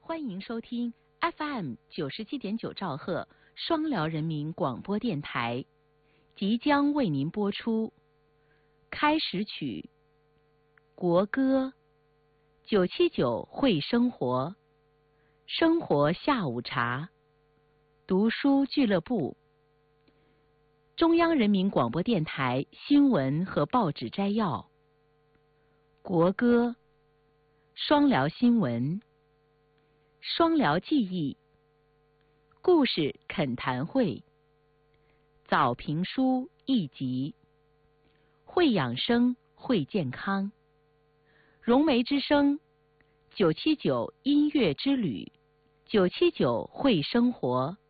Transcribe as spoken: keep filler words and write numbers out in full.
欢迎收听 F M 九十七点九兆赫双辽人民广播电台，即将为您播出开始曲国歌九七九会生活生活下午茶读书俱乐部，中央人民广播电台新闻和报纸摘要，国歌，双辽新闻，双辽记忆，故事恳谈会，早评书一集，会养生会健康，融媒之声，九七九音乐之旅，九七九会生活。